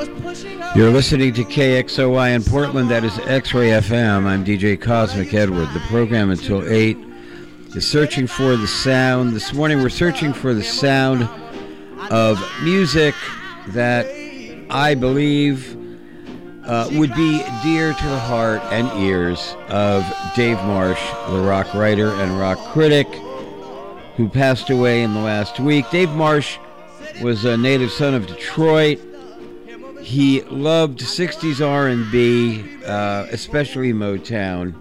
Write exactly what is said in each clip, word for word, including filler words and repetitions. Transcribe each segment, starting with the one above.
You're listening to K X O Y in Portland. That is X-Ray F M. I'm D J Cosmic Edward. The program until eight is Searching for the Sound. This morning we're searching for the sound of music that I believe uh, would be dear to the heart and ears of Dave Marsh, the rock writer and rock critic, who passed away in the last week. Dave Marsh was a native son of Detroit. He loved sixties R and B, uh, especially Motown.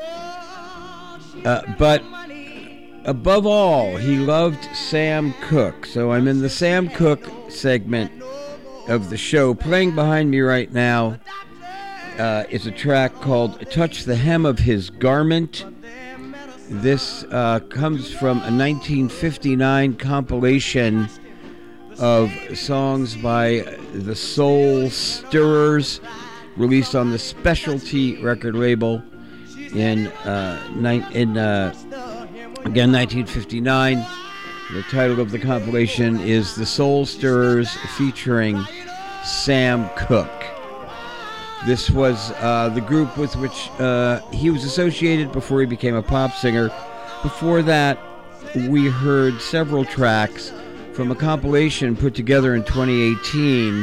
Uh, but above all, he loved Sam Cooke. So I'm in the Sam Cooke segment of the show. Playing behind me right now uh, is a track called Touch the Hem of His Garment. This uh, comes from a nineteen fifty-nine compilation of songs by the Soul Stirrers, released on the Specialty record label in uh, ni- in uh, again nineteen fifty-nine. The title of the compilation is The Soul Stirrers featuring Sam Cooke. This was uh, the group with which uh, he was associated before he became a pop singer. Before that, we heard several tracks from a compilation put together in twenty eighteen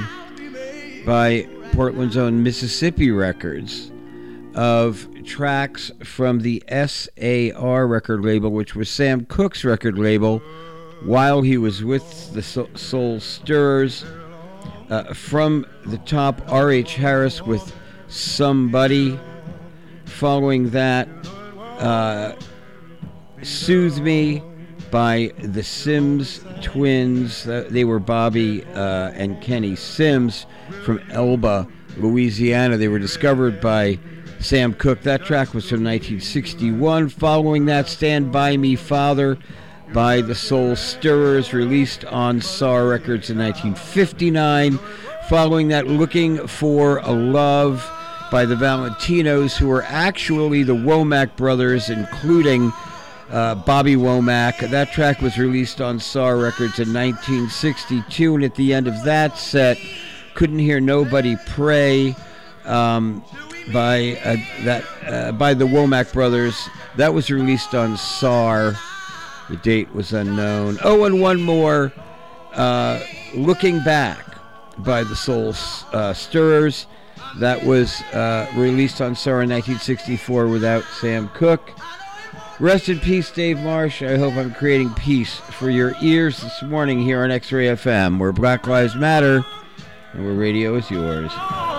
by Portland's own Mississippi Records of tracks from the S A R record label, which was Sam Cooke's record label while he was with the Soul Stirrers. Uh, from the top, R H Harris with Somebody. Following that, uh, Soothe Me by the Sims Twins. Uh, they were Bobby uh, and Kenny Sims from Elba, Louisiana. They were discovered by Sam Cooke. That track was from nineteen sixty-one. Following that, Stand By Me, Father by the Soul Stirrers, released on S A R Records in nineteen fifty-nine. Following that, Looking for a Love by the Valentinos, who were actually the Womack brothers, including Uh, Bobby Womack. That track was released on S A R Records in nineteen sixty-two, and at the end of that set, Couldn't Hear Nobody Pray um, by uh, that uh, by the Womack brothers. That was released on S A R. The date was unknown. Oh, and one more, uh, Looking Back by the Soul uh, Stirrers. That was uh, released on S A R in nineteen sixty-four without Sam Cooke. Rest in peace, Dave Marsh. I hope I'm creating peace for your ears this morning here on X-Ray F M, where Black Lives Matter and where radio is yours.